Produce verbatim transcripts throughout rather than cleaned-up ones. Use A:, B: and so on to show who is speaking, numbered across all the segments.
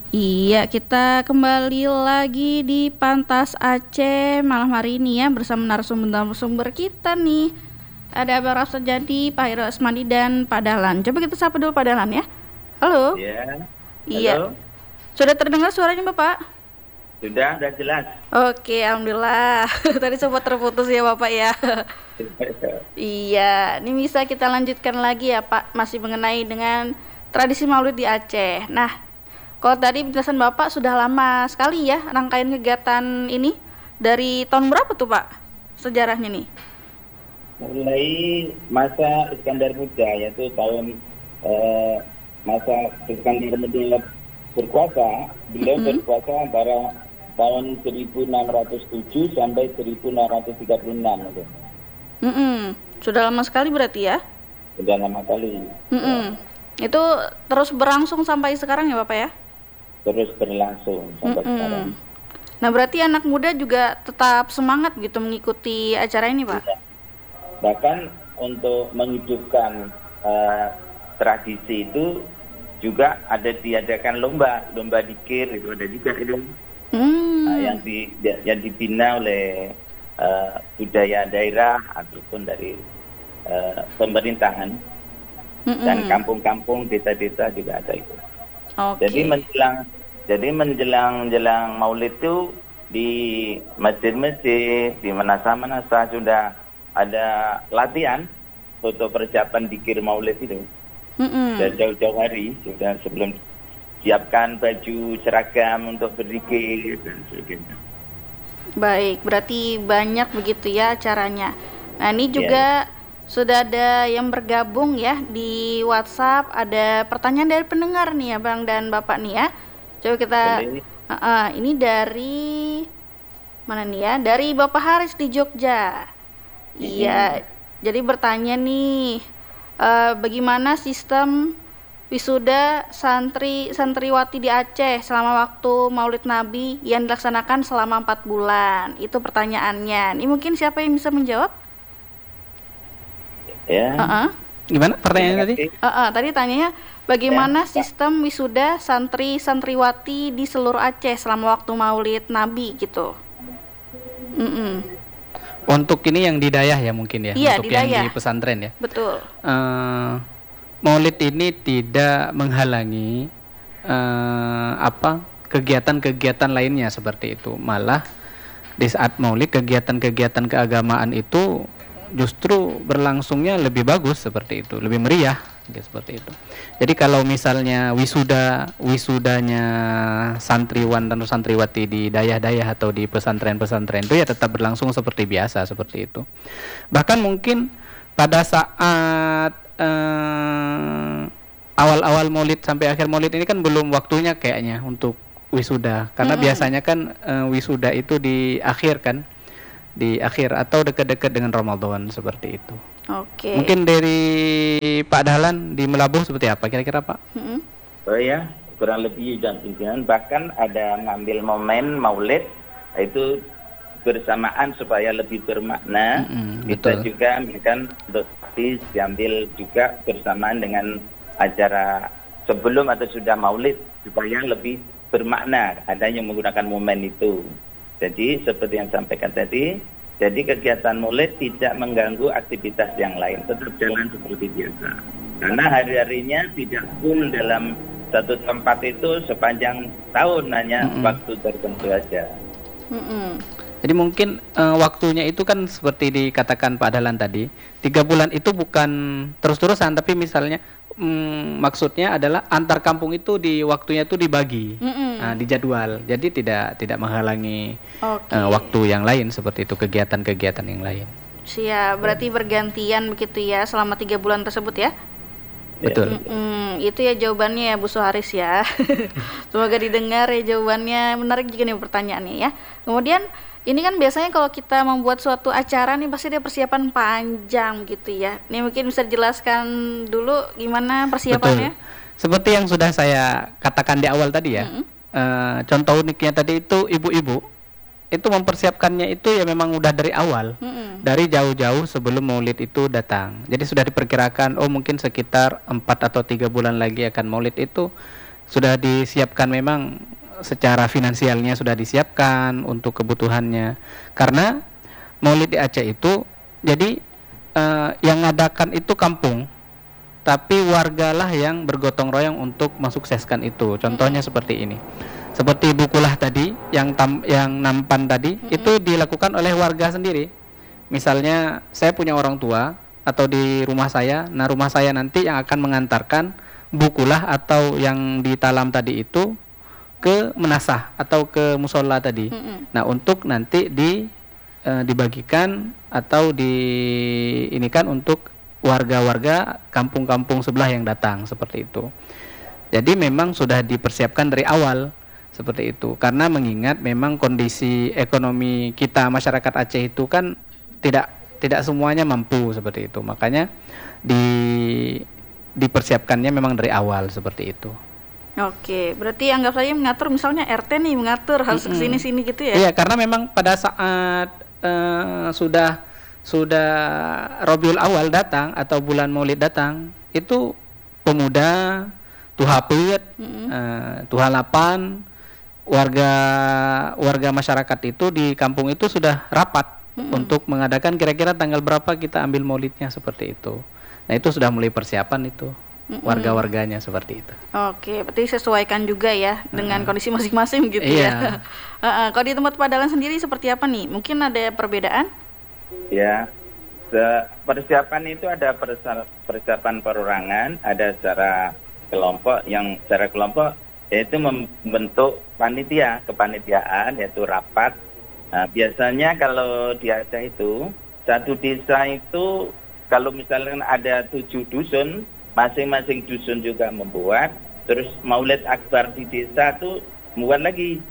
A: Iya, kita kembali lagi di Pantas Aceh malam hari ini ya bersama narasumber-narasumber kita nih. Ada Abang Rafsa Jadi, Pak Hiro Asmadi dan Pak Dahlan. Coba kita sapa dulu Pak Dahlan ya. Halo.
B: Ya,
A: Iya.
B: halo.
A: Sudah terdengar suaranya Bapak?
B: Sudah, sudah jelas.
A: Oke, alhamdulillah. Tadi sempat terputus ya Bapak ya. Iya, ini bisa kita lanjutkan lagi ya Pak, masih mengenai dengan tradisi Maulid di Aceh. Nah, kalau tadi penjelasan Bapak sudah lama sekali ya rangkaian kegiatan ini. Dari tahun berapa tuh Pak sejarahnya nih?
B: Mulai masa Iskandar Muda, yaitu tahun eh, masa Iskandar Muda berkuasa, beliau
A: Mm-mm.
B: berkuasa antara tahun seribu enam ratus tujuh sampai seribu enam ratus tiga puluh enam. Itu.
A: Mm-mm. Sudah lama sekali berarti ya?
B: Sudah lama kali. Ya,
A: Mm-mm. Itu terus berlangsung sampai sekarang ya Bapak ya?
B: terus berlangsung sampai sekarang.
A: Mm-mm. Nah berarti anak muda juga tetap semangat gitu mengikuti acara ini Pak?
B: Ya. Bahkan untuk menghidupkan eh, tradisi itu juga ada diadakan lomba, lomba dikir itu ada juga itu. Nah,
A: Hmm.
B: yang di yang dibina oleh uh, budaya daerah ataupun dari uh, pemerintahan dan
A: Mm-mm.
B: kampung-kampung desa-desa juga ada itu. Jadi
A: Oke.
B: menjelang jadi menjelang menjelang Maulid itu di masjid-masjid, di manasa-manasa sudah ada latihan untuk persiapan dikir Maulid itu.
A: Mm-mm.
B: Dan jauh-jauh hari sudah sebelum siapkan baju seragam untuk berzikir dan sebagainya.
A: Baik, berarti banyak begitu ya acaranya. Nah, ini
B: Ya, ya.
A: juga sudah ada yang bergabung ya di WhatsApp. Ada pertanyaan dari pendengar nih, Abang dan Bapak nih ya. Coba kita,
B: Boleh.
A: uh, uh, ini dari mana nih ya? Dari Bapak Haris di Jogja. Iya,
B: Mm-mm.
A: jadi bertanya nih, eh, bagaimana sistem wisuda santri santriwati di Aceh selama waktu Maulid Nabi yang dilaksanakan selama empat bulan? Itu pertanyaannya. Ini mungkin siapa yang bisa menjawab?
B: Ya,
A: Heeh.
C: Gimana
B: terima
C: pertanyaannya tadi?
B: kasih.
A: Heeh, tadi tanyanya
B: Ya,
A: bagaimana
B: Pak.
A: sistem wisuda santri santriwati di seluruh Aceh selama waktu Maulid Nabi gitu. Mm-mm.
C: Untuk ini yang di dayah ya mungkin ya,
A: Iya,
C: untuk
A: di
C: yang
A: Dayah.
C: di pesantren ya.
A: Betul.
C: Eh, Maulid ini tidak menghalangi eh, apa kegiatan-kegiatan lainnya seperti itu. Malah di saat Maulid kegiatan-kegiatan keagamaan itu justru berlangsungnya lebih bagus seperti itu, lebih meriah gitu, seperti itu. Jadi kalau misalnya wisuda wisudanya santriwan dan santriwati di dayah-dayah atau di pesantren-pesantren itu ya tetap berlangsung seperti biasa seperti itu. Bahkan mungkin pada saat eh, awal-awal Maulid sampai akhir Maulid ini kan belum waktunya kayaknya untuk wisuda, karena
A: Mm-mm.
C: biasanya kan eh, wisuda itu di akhir kan, di akhir atau dekat-dekat dengan Ramadan seperti itu.
A: Oke.
C: Mungkin dari Pak Dahlan di Melabuh seperti apa kira-kira Pak?
A: Mm-mm.
B: Oh ya, kurang lebih dan pimpinan bahkan ada ngambil momen Maulid itu bersamaan supaya lebih bermakna.
C: Mm-mm,
B: Bisa
C: betul.
B: juga misalkan untuk hadis diambil juga bersamaan dengan acara sebelum atau sudah Maulid supaya lebih bermakna. Ada yang menggunakan momen itu. Jadi seperti yang sampaikan tadi, jadi kegiatan Maulid tidak mengganggu aktivitas yang lain, tetap jalan seperti biasa. Karena hari-harinya tidak full dalam satu tempat itu sepanjang tahun, hanya
C: Mm-mm.
B: waktu tertentu saja.
A: Mm-mm.
C: Jadi mungkin eh, waktunya itu kan seperti dikatakan Pak Dahlan tadi, tiga bulan itu bukan terus-terusan, tapi misalnya mm, maksudnya adalah antar kampung itu di waktunya itu dibagi,
A: Mm-mm.
C: nah, di jadwal. Jadi tidak tidak menghalangi
A: Oke.
C: eh, waktu yang lain seperti itu, kegiatan-kegiatan yang lain.
A: Siap, berarti bergantian begitu ya selama tiga bulan tersebut ya?
C: Betul.
A: Mm-mm. Itu ya jawabannya ya Bu Suharis ya. Semoga didengar ya jawabannya. Menarik juga nih pertanyaannya ya. Kemudian ini kan biasanya kalau kita membuat suatu acara nih pasti ada persiapan panjang gitu ya. Ini mungkin bisa dijelaskan dulu gimana persiapannya?
C: Betul. Seperti yang sudah saya katakan di awal tadi ya.
A: Mm-mm.
C: eh, contoh uniknya tadi itu ibu-ibu itu mempersiapkannya itu ya memang udah dari awal,
A: Mm-mm.
C: dari jauh-jauh sebelum Maulid itu datang. Jadi sudah diperkirakan oh mungkin sekitar empat atau tiga bulan lagi akan Maulid itu sudah disiapkan memang secara finansialnya sudah disiapkan untuk kebutuhannya. Karena Maulid di Aceh itu jadi eh, yang ngadakan itu kampung, tapi wargalah yang bergotong royong untuk mensukseskan itu. Contohnya seperti ini. Seperti Bukulah tadi yang tam, yang nampan tadi mm-hmm. itu dilakukan oleh warga sendiri. Misalnya saya punya orang tua atau di rumah saya, nah rumah saya nanti yang akan mengantarkan Bukulah atau yang ditalam tadi itu ke menasah atau ke musola tadi. Mm-hmm. Nah, untuk nanti di e, dibagikan atau di ini kan untuk warga-warga kampung-kampung sebelah yang datang seperti itu. Jadi memang sudah dipersiapkan dari awal seperti itu. Karena mengingat memang kondisi ekonomi kita masyarakat Aceh itu kan tidak tidak semuanya mampu seperti itu. Makanya di dipersiapkannya memang dari awal seperti itu.
A: Oke, berarti anggap saja mengatur, misalnya R T nih mengatur harus mm-hmm. kesini-sini gitu ya?
C: Iya, karena memang pada saat uh, sudah sudah Rabiul Awal datang atau bulan Maulid datang, itu pemuda, tuhapit, mm-hmm. uh, tuhalapan, warga warga masyarakat itu di kampung itu sudah rapat mm-hmm. untuk mengadakan kira-kira tanggal berapa kita ambil Maulidnya seperti itu. Nah, itu sudah mulai persiapan itu. Mm-mm. Warga-warganya seperti itu.
A: Oke, berarti sesuaikan juga ya dengan uh. kondisi masing-masing gitu
C: iya.
A: ya. uh, kalau di tempat Pak Dahlan sendiri seperti apa nih? Mungkin ada perbedaan?
B: Ya, persiapan itu ada persiapan perorangan, ada secara kelompok, yang secara kelompok yaitu membentuk panitia, kepanitiaan yaitu rapat. Nah, biasanya kalau di Aceh itu satu desa itu kalau misalnya ada tujuh dusun, masing-masing dusun juga membuat, terus Maulid Akbar di desa tuh membuat lagi.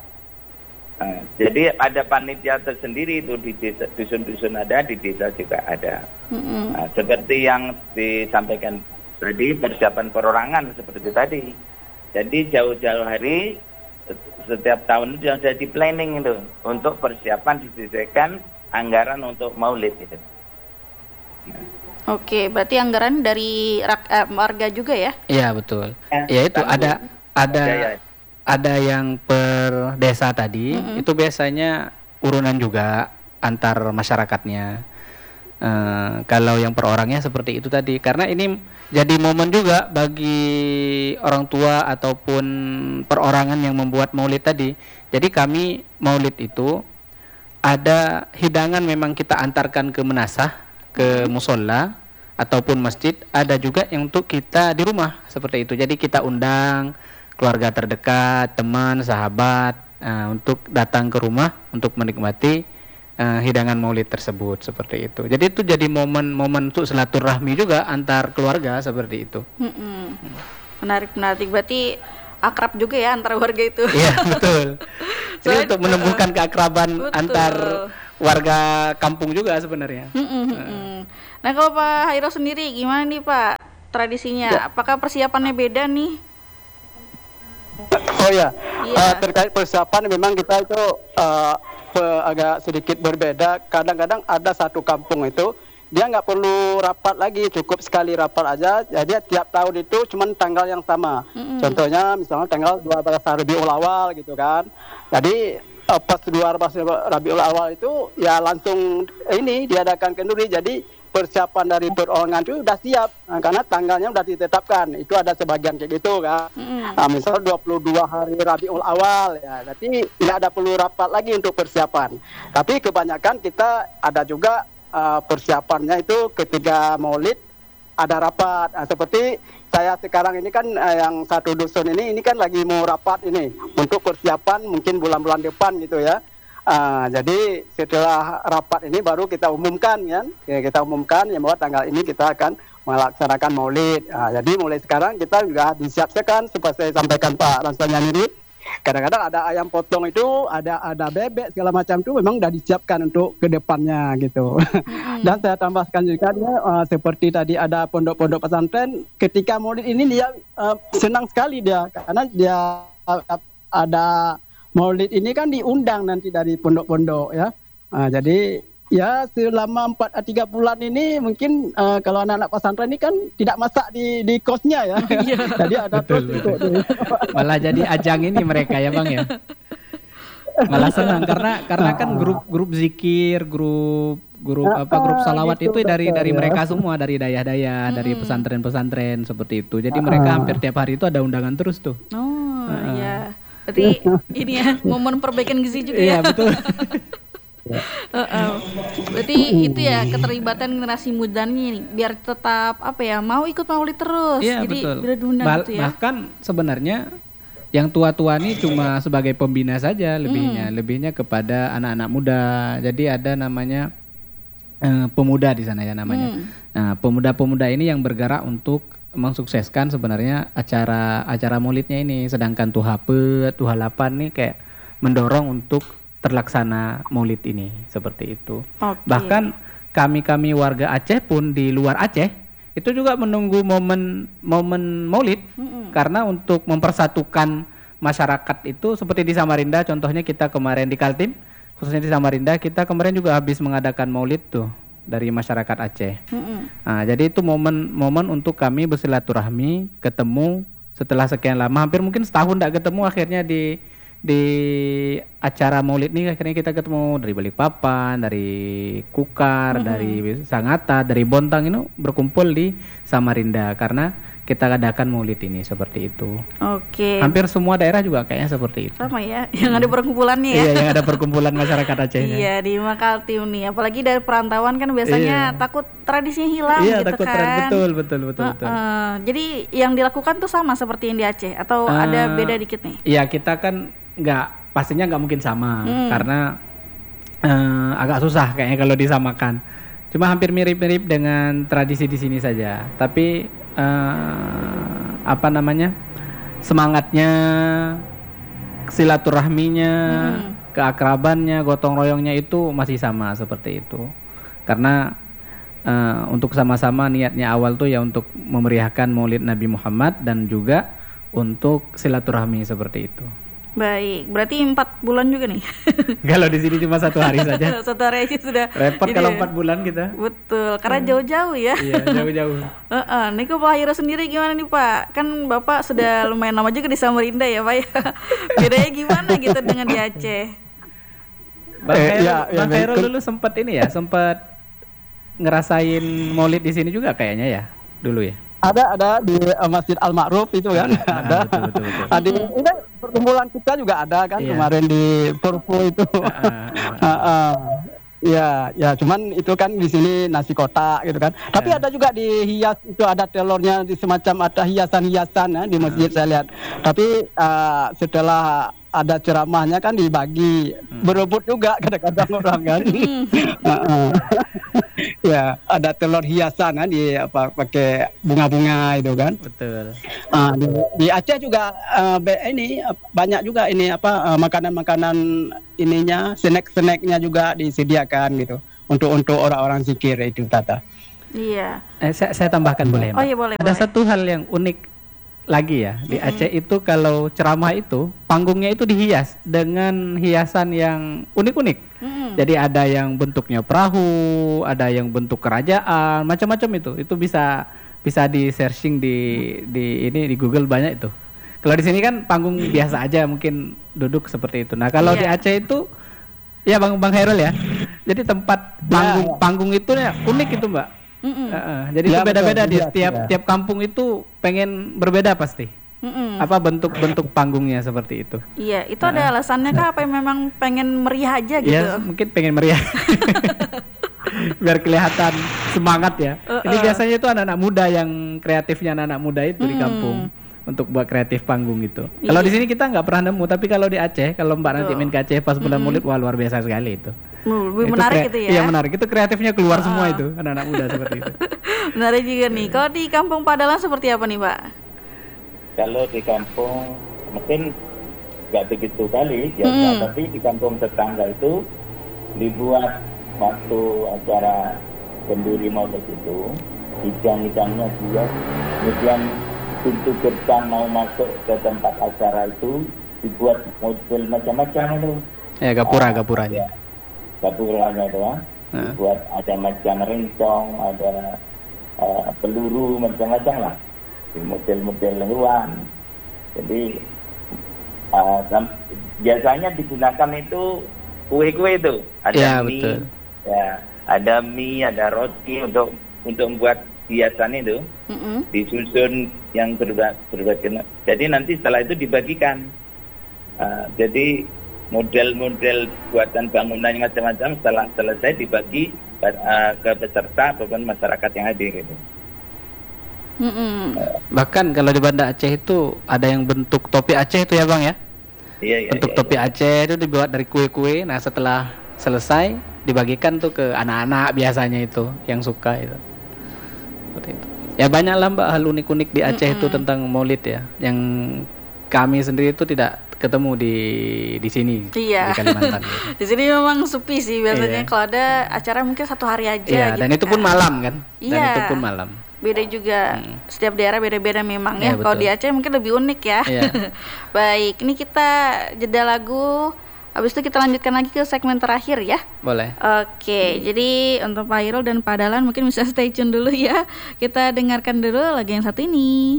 B: Nah, jadi ada panitia tersendiri itu di desa, dusun-dusun ada, di desa juga ada. Mm-hmm. Nah, seperti yang disampaikan tadi, persiapan perorangan seperti tadi. Jadi jauh-jauh hari setiap tahun itu sudah di planning itu untuk persiapan, disediakan anggaran untuk Maulid itu. Nah.
A: Oke, berarti anggaran dari rak, eh, warga juga ya?
C: Iya, betul. Eh, ya itu ada ada ya, ya. ada yang per desa tadi, mm-hmm. itu biasanya urunan juga antar masyarakatnya. Uh, kalau yang per orangnya seperti itu tadi, karena ini jadi momen juga bagi orang tua ataupun perorangan yang membuat Maulid tadi. Jadi kami Maulid itu ada hidangan memang kita antarkan ke menasah, ke musola ataupun masjid, ada juga yang untuk kita di rumah seperti itu. Jadi kita undang keluarga terdekat, teman, sahabat uh, untuk datang ke rumah untuk menikmati uh, hidangan Maulid tersebut seperti itu. Jadi itu jadi momen-momen untuk silaturahmi juga antar keluarga seperti itu.
A: Hmm. Menarik, menarik. Berarti akrab juga ya antar warga itu.
C: Iya, betul. Jadi untuk menumbuhkan keakraban betul. Antar warga kampung juga sebenarnya.
A: Hmm. Nah, kalau Pak Hairo sendiri gimana nih Pak tradisinya? Ya. Apakah persiapannya beda nih?
D: Oh ya, yeah. uh, terkait persiapan memang kita itu uh, pe- agak sedikit berbeda. Kadang-kadang ada satu kampung itu dia nggak perlu rapat lagi, cukup sekali rapat aja. Jadi tiap tahun itu cuma tanggal yang sama. Mm-hmm. Contohnya misalnya tanggal dua belas Rabiul Awal gitu kan. Jadi uh, pas dua belas Rabiul Awal itu ya langsung ini diadakan kenduri. Jadi persiapan dari perorangan itu sudah siap, nah, karena tanggalnya sudah ditetapkan. Itu ada sebagian kayak gitu kan. Mm. Nah, misalnya dua puluh dua hari Rabiul Awal ya, berarti tidak ada perlu rapat lagi untuk persiapan. Tapi kebanyakan kita ada juga uh, persiapannya itu ketika Maulid ada rapat. Nah, seperti saya sekarang ini kan uh, yang satu dusun ini ini kan lagi mau rapat ini untuk persiapan mungkin bulan-bulan depan gitu ya. Uh, jadi setelah rapat ini baru kita umumkan kan, ya, kita umumkan ya bahwa tanggal ini kita akan melaksanakan Maulid. Uh, jadi mulai sekarang kita juga disiapkan seperti saya sampaikan Pak Ransanya ini. Kadang-kadang ada ayam potong itu, ada ada bebek segala macam itu memang sudah disiapkan untuk kedepannya gitu. Mm. Dan saya tambahkan juga uh, seperti tadi ada pondok-pondok pesantren, ketika Maulid ini dia uh, senang sekali dia karena dia uh, ada Maulid ini kan diundang nanti dari pondok-pondok ya. Nah, jadi Ya, selama empat a tiga bulan ini mungkin uh, kalau anak-anak pesantren ini kan tidak masak di di kosnya ya.
A: Oh, iya.
D: Jadi ada
C: Betul,
D: terus
C: betul.
D: untuk
C: Malah jadi ajang ini mereka ya Bang ya. Malah senang karena karena kan grup-grup zikir, grup grup
D: Ah,
C: apa grup
D: ah,
C: salawat
D: gitu,
C: itu dari
D: betul,
C: dari
D: ya.
C: mereka semua, dari dayah-dayah, dari
A: Mm-mm.
C: pesantren-pesantren seperti itu. Jadi mereka hampir tiap hari itu ada undangan terus tuh.
A: Oh, iya. Berarti ini ya momen perbaikan gizi juga ya.
C: Iya, betul.
A: Heeh. Berarti itu ya keterlibatan generasi mudanya nih biar tetap apa ya mau ikut maulid terus.
C: Iya,
A: Jadi
C: betul.
A: bila diundang
C: Bah-
A: gitu ya.
C: Bahkan sebenarnya yang tua-tua ini cuma sebagai pembina saja lebihnya, lebihnya kepada anak-anak muda. Jadi ada namanya eh, pemuda di sana ya namanya.
A: Hmm.
C: Nah, pemuda-pemuda ini yang bergerak untuk mensukseskan sebenarnya acara acara maulidnya ini. Sedangkan Tuhape, Tuhalapan nih kayak mendorong untuk terlaksana maulid ini seperti itu.
A: Oke.
C: Bahkan kami-kami warga Aceh pun di luar Aceh itu juga menunggu momen momen maulid
A: Mm-mm.
C: karena untuk mempersatukan masyarakat itu seperti di Samarinda contohnya kita kemarin di Kaltim khususnya di Samarinda kita kemarin juga habis mengadakan maulid tuh dari masyarakat Aceh.
A: Mm-mm.
C: Nah, jadi itu momen-momen untuk kami bersilaturahmi, ketemu setelah sekian lama, hampir mungkin setahun tidak ketemu, akhirnya di di acara maulid nih akhirnya kita ketemu dari Balikpapan, dari Kukar, dari Sangatta, dari Bontang ini berkumpul di Samarinda karena kita adakan maulid ini seperti itu.
A: Oke.
C: Hampir semua daerah juga kayaknya seperti itu.
A: Sama ya, yang ada perkumpulannya ya.
C: Iya, yang ada perkumpulan masyarakat Acehnya.
A: Iya di Makaltim nih, apalagi dari perantauan kan biasanya
C: Iya.
A: takut tradisinya hilang
C: Iya,
A: gitu
C: takut
A: kan.
C: tren. Betul, betul, betul, betul.
A: Heeh. Jadi yang dilakukan tuh sama seperti yang di Aceh atau ada
C: Eh,
A: beda dikit nih?
C: Iya, kita kan nggak pastinya nggak mungkin sama
A: Hmm.
C: karena eh, agak susah kayaknya kalau disamakan. Cuma hampir mirip-mirip dengan tradisi di sini saja. Tapi eh, apa namanya semangatnya, silaturahminya,
A: Hmm.
C: keakrabannya, gotong royongnya itu masih sama seperti itu. Karena eh, untuk sama-sama niatnya awal tuh ya untuk memeriahkan Maulid Nabi Muhammad dan juga untuk silaturahmi seperti itu.
A: Baik, berarti empat bulan juga nih.
C: Kalau di sini cuma satu hari saja.
A: Satu hari aja sudah.
C: Repot
A: ini
C: kalau
A: ya.
C: empat bulan kita.
A: Betul, karena jauh-jauh ya.
C: Iya, jauh-jauh.
A: Heeh, nih kok Pak Hiro sendiri gimana nih Pak? Kan Bapak sudah lumayan lama juga di Samarinda ya Pak ya. Bedanya gimana gitu dengan di Aceh?
C: Bang
D: Eh,
C: Khairul,
D: ya, ya,
C: Bang Khairul
D: baik.
C: dulu sempat ini ya, sempat ngerasain Maulid di sini juga kayaknya ya, dulu ya.
D: ada ada di uh, Masjid Al Ma'ruf itu kan
C: Ah,
D: ada.
C: betul, betul, betul.
D: Ada ini perkumpulan kita juga ada kan
C: Iya.
D: kemarin di Purpo itu.
C: Ah, ah, ah.
D: Ah, ah. Ya, ya cuman itu kan di sini nasi kotak gitu kan. Tapi
C: Ya.
D: ada juga di hias itu ada telurnya di semacam ada hiasan-hiasan ya, di masjid saya lihat. Tapi ah, setelah ada ceramahnya kan dibagi berebut juga kadang-kadang orang kan. Ah, ah. Ya, ada telur hiasan kan di apa pakai bunga-bunga itu kan.
C: Betul.
D: Ah, di, di Aceh juga eh, be- ini eh, banyak juga ini apa eh, makanan-makanan ininya, snack-snacknya juga disediakan gitu untuk untuk orang-orang zikir itu Tata.
A: Iya.
C: Eh, saya, saya tambahkan boleh,
A: Oh
C: Mbak?
A: iya boleh.
C: Ada
A: boleh.
C: satu hal yang unik lagi ya di Aceh itu kalau ceramah itu panggungnya itu dihias dengan hiasan yang unik-unik.
A: Mm-mm.
C: Jadi ada yang bentuknya perahu, ada yang bentuk kerajaan, macam-macam itu. Itu bisa bisa di searching di di ini di Google banyak itu. Kalau di sini kan panggung biasa aja mungkin duduk seperti itu. Nah, kalau di
A: Iya.
C: Aceh itu ya Bang Bang Hairul ya. Jadi tempat panggung
D: ya.
C: panggung itu ya unik itu, Mbak.
A: Mm-mm.
C: Heeh, jadi
D: Ya,
C: itu beda-beda
D: betul,
C: di
D: iya,
C: setiap
D: iya.
C: tiap kampung itu pengen berbeda pasti.
A: Mm-mm.
C: Apa bentuk-bentuk panggungnya seperti itu.
A: Iya, itu ada alasannya kah apa yang memang pengen meriah aja gitu?
C: Ya mungkin pengen meriah. Biar kelihatan semangat ya. Ini biasanya itu anak-anak muda yang kreatifnya anak-anak muda itu di kampung untuk buat kreatif panggung itu. Kalau di sini kita nggak pernah nemu, tapi kalau di Aceh, kalau Mbak nanti main ke Aceh pas bulan Maulid, wah luar biasa sekali itu.
A: Hmm, lebih
C: Itu
A: menarik
C: krea-
A: gitu ya.
C: Iya menarik. Itu kreatifnya keluar semua itu anak-anak muda seperti itu.
A: Menarik juga nih. Kalau di Kampung Padalan seperti apa nih, Pak?
B: Kalau di kampung mungkin nggak begitu kali ya,
A: Hmm.
B: tapi di kampung tetangga itu dibuat waktu acara kenduri maulid itu hidang-hidangnya dia, kemudian pintu gerbang mau masuk ke tempat acara itu dibuat model macam-macam itu.
C: Ya gapura gapuranya.
B: Gapuranya doang.
C: Heeh.
B: buat ada macam rencong, ada uh, peluru, macam-macam lah, model-model hewan. Jadi uh, sam- biasanya digunakan itu kue-kue itu, ada
C: Ya,
B: mie,
C: betul.
B: ya, ada mie, ada roti untuk untuk membuat hiasan itu,
A: Mm-mm.
B: disusun yang berba- berbagai. Jadi nanti setelah itu dibagikan. Uh, jadi model-model buatan bangunan yang macam-macam setelah selesai dibagi uh, ke peserta ataupun masyarakat yang hadir itu.
A: Mm-mm.
C: Bahkan kalau di Banda Aceh itu ada yang bentuk topi Aceh itu ya Bang ya.
B: Iya, iya,
C: Bentuk
B: iya,
C: topi
B: iya.
C: Aceh itu dibuat dari kue-kue. Nah, setelah selesai dibagikan tuh ke anak-anak biasanya itu yang suka itu. Seperti itu. Ya banyak lah Mbak hal unik-unik di Aceh itu
A: Mm-mm.
C: tentang Maulid ya. Yang kami sendiri itu tidak ketemu di di sini
A: Iya.
C: di Kalimantan. Gitu.
A: Di sini memang sepi sih biasanya,
C: Iya.
A: kalau ada acara mungkin satu hari aja
C: Iya,
A: gitu
C: dan itu pun
A: kan.
C: malam kan. Dan
A: Iya.
C: itu pun malam.
A: Beda juga,
C: Hmm.
A: setiap daerah beda-beda memang ya.
C: Iya,
A: Kalau
C: betul.
A: di Aceh mungkin lebih unik ya.
C: Iya.
A: Baik, ini kita jeda lagu. Habis itu kita lanjutkan lagi ke segmen terakhir ya.
C: Boleh.
A: Oke, jadi untuk Pak Irul dan Pak Dahlan mungkin bisa stay tune dulu ya. Kita dengarkan dulu lagu yang satu ini.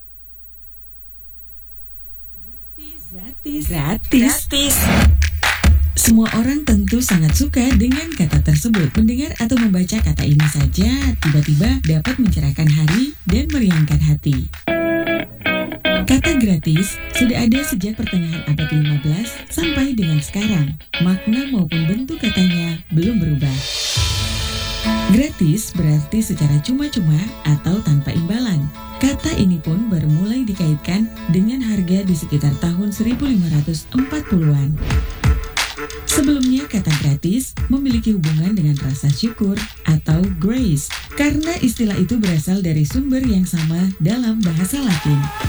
E: Gratis. Gratis. Semua orang tentu sangat suka dengan kata tersebut. Mendengar atau membaca kata ini saja tiba-tiba dapat mencerahkan hari dan meriangkan hati. Kata gratis sudah ada sejak pertengahan abad lima belas sampai dengan sekarang. Makna maupun bentuk katanya belum berubah. Gratis berarti secara cuma-cuma atau tanpa imbalan. Kata ini pun baru mulai dikaitkan dengan harga di sekitar tahun seribu lima ratus empat puluhan. Sebelumnya kata gratis memiliki hubungan dengan rasa syukur atau grace, karena istilah itu berasal dari sumber yang sama dalam bahasa Latin.